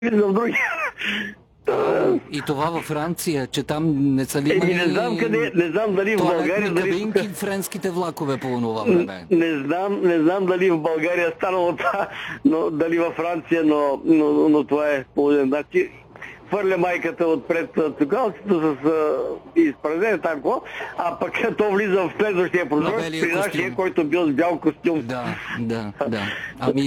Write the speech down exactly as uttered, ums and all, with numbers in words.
в други. И това във Франция, че там не са ли Еми, не знам къде, не знам дали в България... Дали... кабинки в френските влакове по това време. Не знам, не знам дали в България е станало това, но дали във Франция, но, но, но това е полуден. Значи, хвърля майката отпред цукалцето с изпразнение танко, а пък то влиза в следващия прозорец при нашия, който бил с бял костюм. Да, да, да. Ами